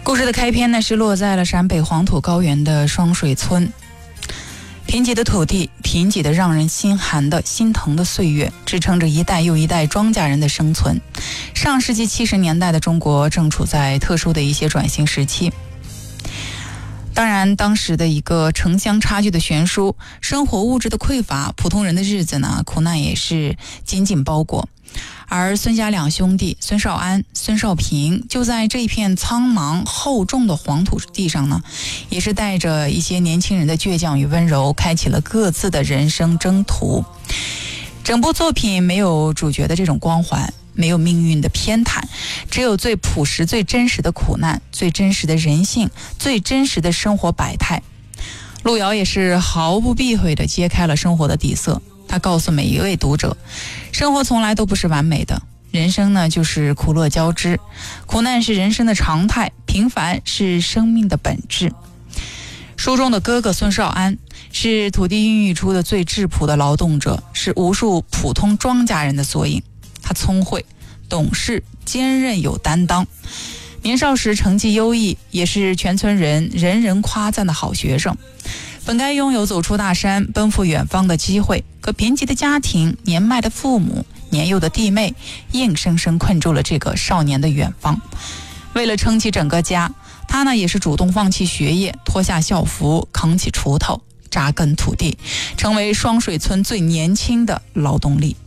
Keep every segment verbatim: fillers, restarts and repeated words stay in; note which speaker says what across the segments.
Speaker 1: 故事的开篇呢，是落在了陕北黄土高原的双水村。贫瘠的土地，贫瘠的让人心寒的心疼的岁月，支撑着一代又一代庄稼人的生存。上世纪七十年代的中国正处在特殊的一些转型时期。当然，当时的一个城乡差距的悬殊，生活物质的匮乏，普通人的日子呢，苦难也是紧紧包裹。而孙家两兄弟孙少安、孙少平就在这片苍茫厚重的黄土地上呢，也是带着一些年轻人的倔强与温柔，开启了各自的人生征途。整部作品没有主角的这种光环，没有命运的偏袒，只有最朴实最真实的苦难，最真实的人性，最真实的生活百态。路遥也是毫不避讳地揭开了生活的底色。他告诉每一位读者，生活从来都不是完美的，人生呢就是苦乐交织，苦难是人生的常态，平凡是生命的本质。书中的哥哥孙少安是土地孕育出的最质朴的劳动者，是无数普通庄稼人的缩影。他聪慧、懂事、坚韧有担当，年少时成绩优异，也是全村人人人夸赞的好学生。本该拥有走出大山奔赴远方的机会，可贫瘠的家庭、年迈的父母、年幼的弟妹硬生生困住了这个少年的远方。为了撑起整个家，他呢也是主动放弃学业，脱下校服，扛起锄头，扎根土地，成为双水村最年轻的劳动力。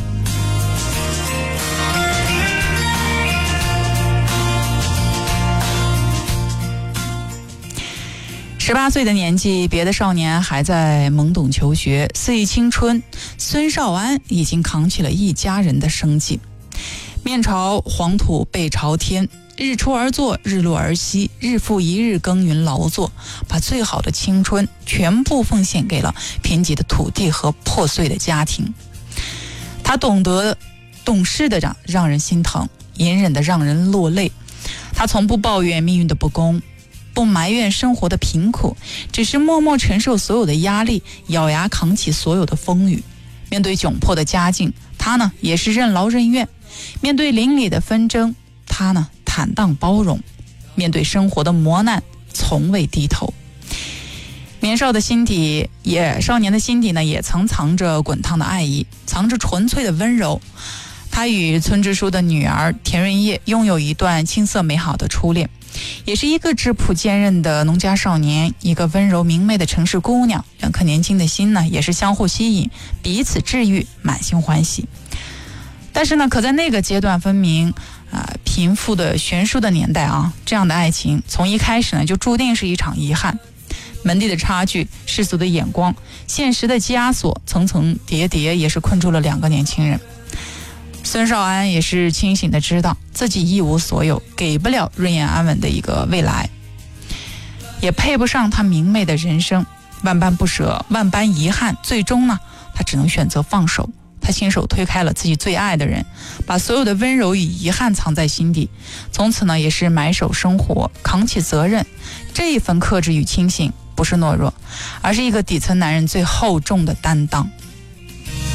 Speaker 1: 十八岁的年纪，别的少年还在懵懂求学，肆意青春，孙少安已经扛起了一家人的生计。面朝黄土背朝天，日出而作，日落而息，日复一日耕耘劳作，把最好的青春全部奉献给了贫瘠的土地和破碎的家庭。他懂得懂事的让让人心疼，隐忍的让人落泪。他从不抱怨命运的不公，不埋怨生活的贫苦，只是默默承受所有的压力，咬牙扛起所有的风雨。面对窘迫的家境，他呢也是任劳任怨；面对邻里的纷争，他呢坦荡包容；面对生活的磨难，从未低头。年少的心底也少年的心底呢，也曾藏着滚烫的爱意，藏着纯粹的温柔。他与村支书的女儿田润叶拥有一段青涩美好的初恋，也是一个质朴坚韧的农家少年，一个温柔明媚的城市姑娘，两颗年轻的心呢也是相互吸引，彼此治愈，满心欢喜。但是呢，可在那个阶段分明啊、呃、贫富的悬殊的年代啊，这样的爱情从一开始呢就注定是一场遗憾。门第的差距，世俗的眼光，现实的枷锁，层层叠叠，也是困住了两个年轻人。孙少安也是清醒的知道自己一无所有，给不了润叶安稳的一个未来，也配不上他明媚的人生。万般不舍，万般遗憾，最终呢他只能选择放手。他亲手推开了自己最爱的人，把所有的温柔与遗憾藏在心底，从此呢也是埋首生活，扛起责任。这一份克制与清醒不是懦弱，而是一个底层男人最厚重的担当。